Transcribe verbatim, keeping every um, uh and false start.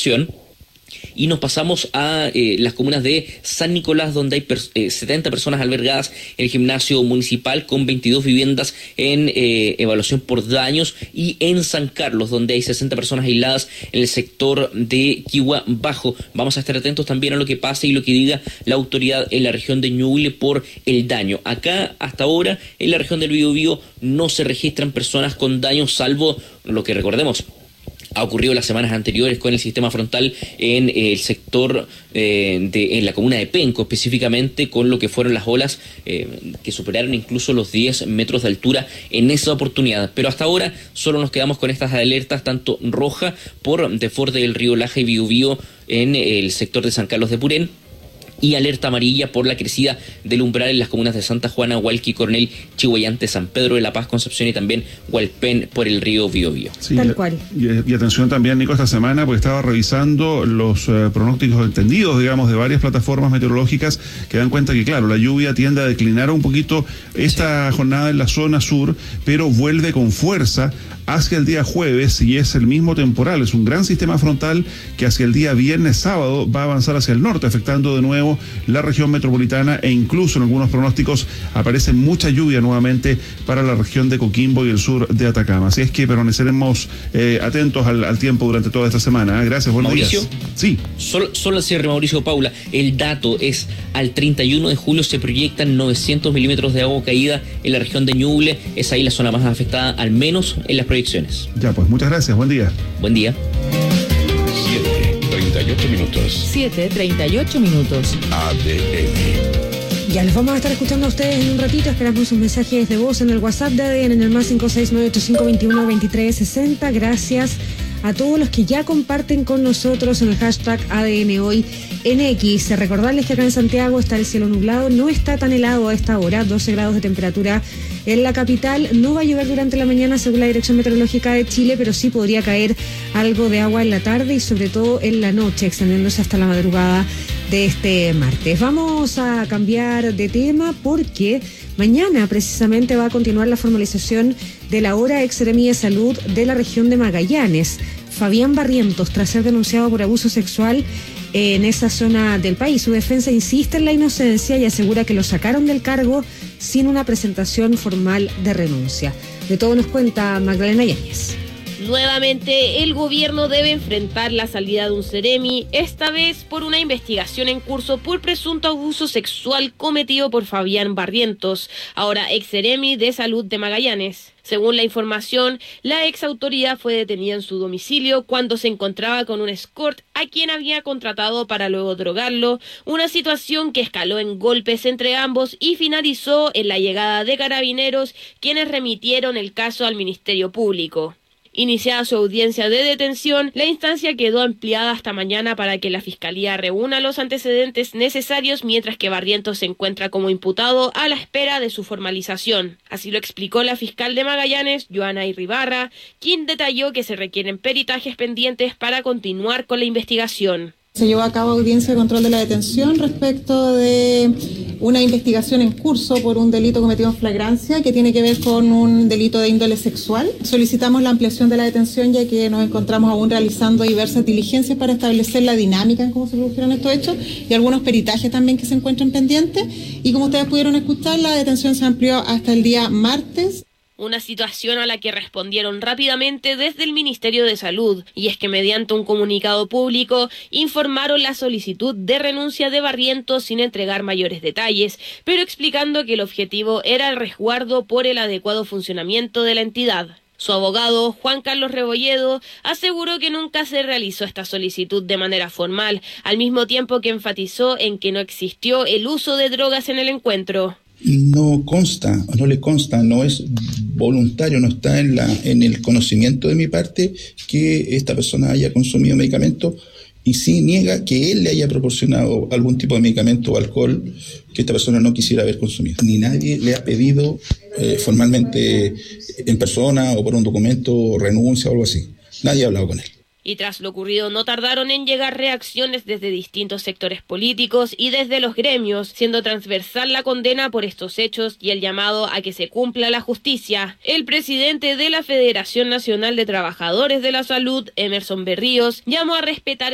información. Y nos pasamos a eh, las comunas de San Nicolás, donde hay per- eh, setenta personas albergadas en el gimnasio municipal, con veintidós viviendas en eh, evaluación por daños, y en San Carlos, donde hay sesenta personas aisladas en el sector de Quihua Bajo. Vamos a estar atentos también a lo que pase y lo que diga la autoridad en la región de Ñuble por el daño. Acá, hasta ahora, en la región del Biobío no se registran personas con daños, salvo lo que recordemos ha ocurrido las semanas anteriores con el sistema frontal en eh, el sector eh, de en la comuna de Penco, específicamente con lo que fueron las olas eh, que superaron incluso los diez metros de altura en esa oportunidad. Pero hasta ahora solo nos quedamos con estas alertas, tanto roja por desborde del río Laja y Biobío en el sector de San Carlos de Purén, y alerta amarilla por la crecida del umbral en las comunas de Santa Juana, Hualqui, Coronel, Chihuayante, San Pedro de la Paz, Concepción y también Hualpén por el río Biobío. Sí, tal cual. Y, y atención también, Nico, esta semana, porque estaba revisando los uh, pronósticos entendidos, digamos, de varias plataformas meteorológicas que dan cuenta que, claro, la lluvia tiende a declinar un poquito esta sí. jornada en la zona sur, pero vuelve con fuerza hacia el día jueves y es el mismo temporal. Es un gran sistema frontal que hacia el día viernes, sábado va a avanzar hacia el norte, afectando de nuevo la región metropolitana, e incluso en algunos pronósticos aparece mucha lluvia nuevamente para la región de Coquimbo y el sur de Atacama. Así es que permaneceremos eh, atentos al, al tiempo durante toda esta semana. ¿eh? Gracias, buenos Mauricio, días. Sí. Solo, solo al cierre, Mauricio, Paula, el dato es al treinta y uno de julio se proyectan novecientos milímetros de agua caída en la región de Ñuble. Es ahí la zona más afectada, al menos en las proyecciones. Ya, pues muchas gracias, buen día. Buen día. siete treinta y ocho minutos. siete treinta y ocho minutos. A D N. Ya los vamos a estar escuchando a ustedes en un ratito. Esperamos sus mensajes de voz en el WhatsApp de A D N en el más cinco seis nueve ocho cinco dos uno dos tres seis cero. Gracias a todos los que ya comparten con nosotros en el hashtag A D N Hoy en X. Recordarles que acá en Santiago está el cielo nublado, no está tan helado a esta hora, doce grados de temperatura en la capital. No va a llover durante la mañana según la Dirección Meteorológica de Chile, pero sí podría caer algo de agua en la tarde y sobre todo en la noche, extendiéndose hasta la madrugada de este martes. Vamos a cambiar de tema porque mañana precisamente va a continuar la formalización de la hora ex-seremi de salud de la región de Magallanes. Fabián Barrientos, tras ser denunciado por abuso sexual en esa zona del país, su defensa insiste en la inocencia y asegura que lo sacaron del cargo sin una presentación formal de renuncia. De todo nos cuenta Magdalena Yáñez. Nuevamente, el gobierno debe enfrentar la salida de un seremi, esta vez por una investigación en curso por presunto abuso sexual cometido por Fabián Barrientos, ahora ex seremi de Salud de Magallanes. Según la información, la ex autoridad fue detenida en su domicilio cuando se encontraba con un escort a quien había contratado para luego drogarlo, una situación que escaló en golpes entre ambos y finalizó en la llegada de carabineros, quienes remitieron el caso al Ministerio Público. Iniciada su audiencia de detención, la instancia quedó ampliada hasta mañana para que la Fiscalía reúna los antecedentes necesarios, mientras que Barrientos se encuentra como imputado a la espera de su formalización. Así lo explicó la fiscal de Magallanes, Joana Irribarra, quien detalló que se requieren peritajes pendientes para continuar con la investigación. Se llevó a cabo audiencia de control de la detención respecto de una investigación en curso por un delito cometido en flagrancia que tiene que ver con un delito de índole sexual. Solicitamos la ampliación de la detención ya que nos encontramos aún realizando diversas diligencias para establecer la dinámica en cómo se produjeron estos hechos y algunos peritajes también que se encuentran pendientes. Y como ustedes pudieron escuchar, la detención se amplió hasta el día martes. Una situación a la que respondieron rápidamente desde el Ministerio de Salud, y es que mediante un comunicado público informaron la solicitud de renuncia de Barrientos sin entregar mayores detalles, pero explicando que el objetivo era el resguardo por el adecuado funcionamiento de la entidad. Su abogado, Juan Carlos Rebolledo, aseguró que nunca se realizó esta solicitud de manera formal, al mismo tiempo que enfatizó en que no existió el uso de drogas en el encuentro. No consta, no le consta, no es voluntario, no está en la en el conocimiento de mi parte que esta persona haya consumido medicamento, y sí niega que él le haya proporcionado algún tipo de medicamento o alcohol que esta persona no quisiera haber consumido. Ni nadie le ha pedido eh, formalmente en persona o por un documento renuncia o algo así. Nadie ha hablado con él. Y tras lo ocurrido no tardaron en llegar reacciones desde distintos sectores políticos y desde los gremios, siendo transversal la condena por estos hechos y el llamado a que se cumpla la justicia. El presidente de la Federación Nacional de Trabajadores de la Salud, Emerson Berríos, llamó a respetar